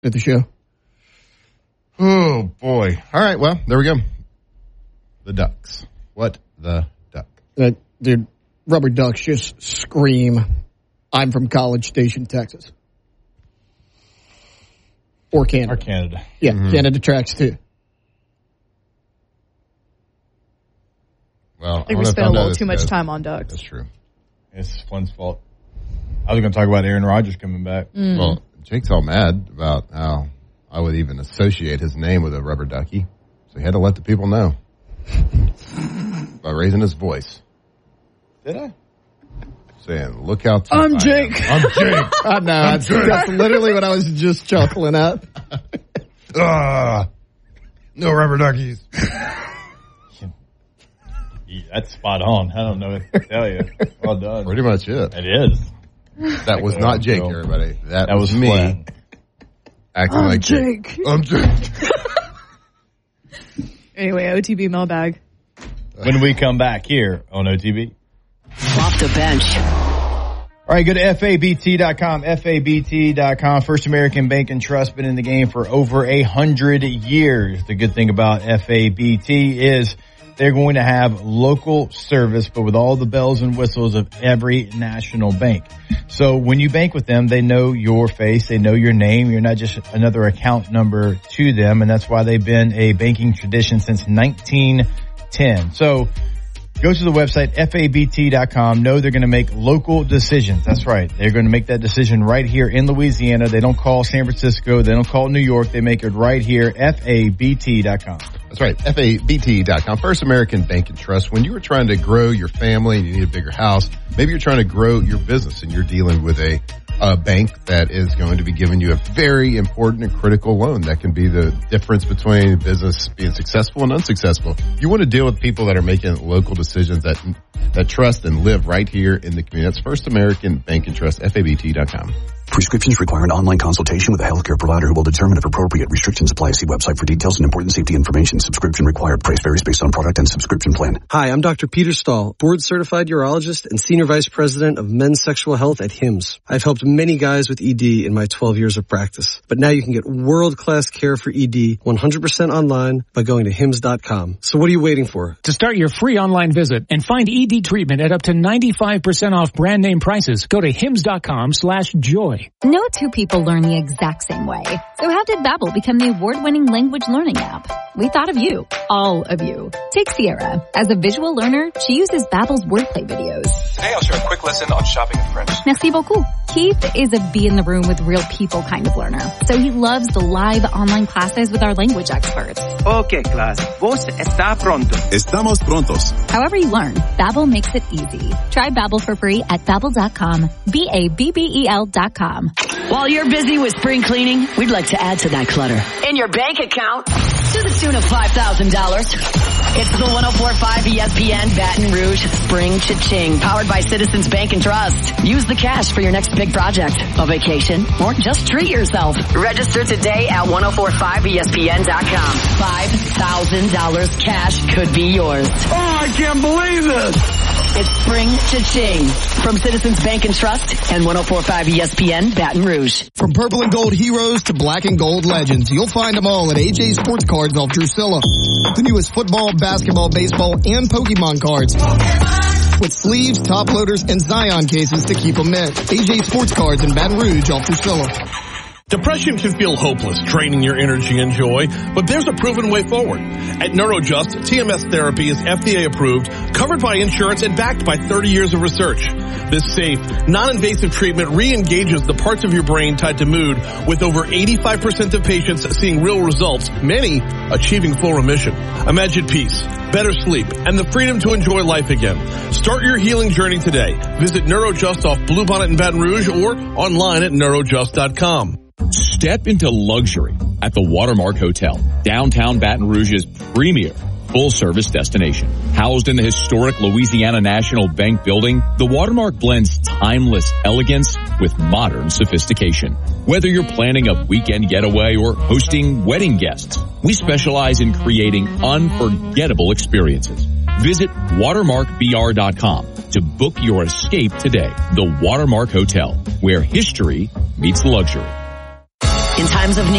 at the show. Oh, boy. All right, well, there we go. The Ducks. What the duck? Dude, rubber ducks just scream, I'm from College Station, Texas. Or Canada. Or Canada. Yeah, Canada tracks too. Well, I think we spent a little too much time on ducks. That's true. It's Flynn's fault. I was going to talk about Aaron Rodgers coming back. Well, Jake's all mad about how I would even associate his name with a rubber ducky. So he had to let the people know by raising his voice. Did I? Saying, look out. I'm Jake. I'm Jake. I know. That's literally what I was just chuckling at. No rubber duckies. Yeah, that's spot on. I don't know what to tell you. Well done. Pretty much it. It is. That was not Jake, everybody. That was me. Flynn. Acting I'm like Jake. I'm Jake. Anyway, OTB mailbag. When we come back here on OTB. Off the bench. All right, go to FABT.com. FABT.com. First American Bank and Trust, been in the game for over 100 years. The good thing about FABT is they're going to have local service, but with all the bells and whistles of every national bank. So when you bank with them, they know your face, they know your name. You're not just another account number to them, and that's why they've been a banking tradition since 1910. So go to the website, FABT.com. Know they're going to make local decisions. That's right. They're going to make that decision right here in Louisiana. They don't call San Francisco. They don't call New York. They make it right here, FABT.com. That's right, FABT.com. First American Bank and Trust. When you are trying to grow your family and you need a bigger house, maybe you're trying to grow your business and you're dealing with a bank that is going to be giving you a very important and critical loan that can be the difference between business being successful and unsuccessful. You want to deal with people that are making local decisions that trust and live right here in the community. That's First American Bank and Trust, FABT.com. Prescriptions require an online consultation with a healthcare provider who will determine if appropriate. Restrictions apply. See website for details and important safety information. Subscription required. Price varies based on product and subscription plan. Hi, I'm Dr. Peter Stahl, board-certified urologist and senior vice president of men's sexual health at HIMSS. I've helped many guys with ED in my 12 years of practice. But now you can get world-class care for ED 100% online by going to HIMSS.com. So what are you waiting for? To start your free online visit and find ED treatment at up to 95% off brand name prices, go to HIMSS.com/joy. No two people learn the exact same way. So how did Babbel become the award-winning language learning app? We thought of you. All of you. Take Sierra. As a visual learner, she uses Babbel's wordplay videos. Today I'll share a quick lesson on shopping in French. Merci beaucoup. Keith is a be in the room with real people kind of learner. So he loves the live online classes with our language experts. Okay, class. Vos está pronto. Estamos prontos. However you learn, Babbel makes it easy. Try Babbel for free at Babbel.com. BABBEL.com. While you're busy with spring cleaning, we'd like to add to that clutter. In your bank account, to the tune of $5,000. It's the 104.5 ESPN Baton Rouge Spring Cha-Ching, powered by Citizens Bank and Trust. Use the cash for your next big project, a vacation, or just treat yourself. Register today at 1045ESPN.com. $5,000 cash could be yours. Oh, I can't believe this! It's Spring Cha-Ching from Citizens Bank and Trust and 1045 ESPN Baton Rouge. From purple and gold heroes to black and gold legends, you'll find them all at AJ Sports Cards off Drusilla. The newest football, basketball, baseball, and Pokemon cards. With sleeves, top loaders, and Zion cases to keep them in. AJ Sports Cards in Baton Rouge off Drusilla. Depression can feel hopeless, draining your energy and joy, but there's a proven way forward. At NeuroJust, TMS therapy is FDA approved, covered by insurance, and backed by 30 years of research. This safe, non-invasive treatment re-engages the parts of your brain tied to mood, with over 85% of patients seeing real results, many achieving full remission. Imagine peace, better sleep, and the freedom to enjoy life again. Start your healing journey today. Visit NeuroJust off Bluebonnet in Baton Rouge or online at neurojust.com. Step into luxury at the Watermark Hotel, downtown Baton Rouge's premier full-service destination. Housed in the historic Louisiana National Bank building, the Watermark blends timeless elegance with modern sophistication. Whether you're planning a weekend getaway or hosting wedding guests, we specialize in creating unforgettable experiences. Visit watermarkbr.com to book your escape today. The Watermark Hotel, where history meets luxury. In times of need,